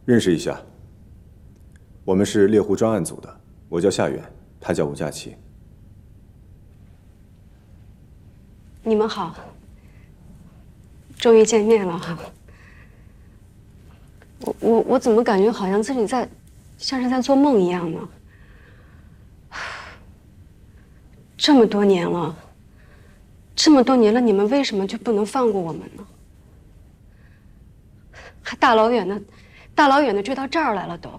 认识一下，我们是猎狐专案组的，我叫夏远，他叫吴佳琪。 你们好，终于见面了。我怎么感觉好像自己像是在做梦一样呢？这么多年了，你们为什么就不能放过我们呢？还大老远的追到这儿来了都。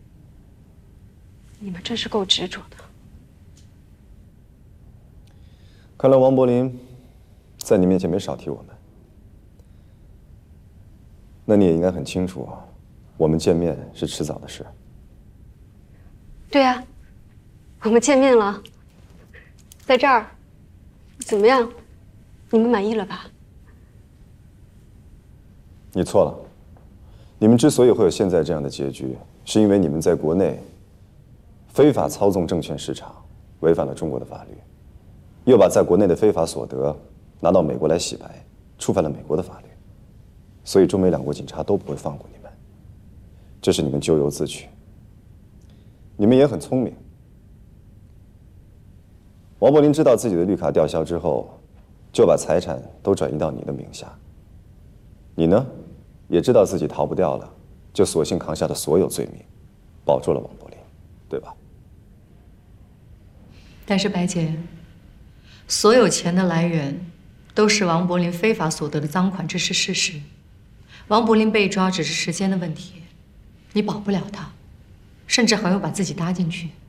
你们真是够执着的。 看来王柏林在你面前没少提我们，那你也应该很清楚，我们见面是迟早的事。 对呀，我们见面了，在这儿，怎么样？你们满意了吧？ 你错了，你们之所以会有现在这样的结局，是因为你们在国内非法操纵证券市场，违反了中国的法律，又把在国内的非法所得拿到美国来洗白，触犯了美国的法律，所以中美两国警察都不会放过你们。这是你们咎由自取。你们也很聪明。王柏林知道自己的绿卡吊销之后，就把财产都转移到你的名下。你呢，也知道自己逃不掉了，就索性扛下了所有罪名，保住了王柏林，对吧？ 但是白姐，所有钱的来源都是王柏林非法所得的赃款，这是事实。王柏林被抓只是时间的问题，你保不了他，甚至还会把自己搭进去。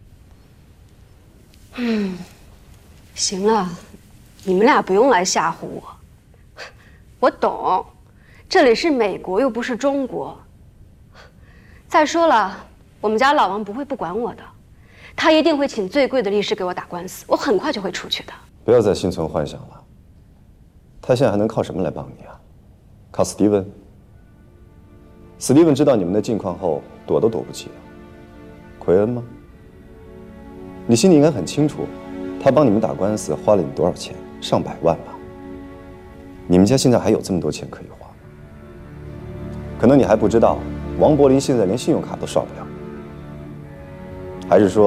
行了，你们俩不用来吓唬我。我懂，这里是美国，又不是中国。再说了，我们家老王不会不管我的，他一定会请最贵的律师给我打官司，我很快就会出去的。 不要再心存幻想了。他现在还能靠什么来帮你啊？靠史蒂文？史蒂文知道你们的近况后，躲都躲不起了。奎恩吗？你心里应该很清楚，他帮你们打官司花了你多少钱？上百万吧。你们家现在还有这么多钱可以花？可能你还不知道，王柏林现在连信用卡都刷不了。还是说，